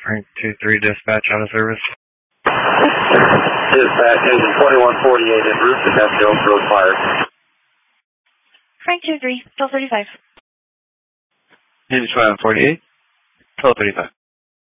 Frank 2-3 dispatch out of service. Dispatch, engine 2148 en route to Bethel, road fire. Frank 2-3, 1235. Engine 2148, 1235.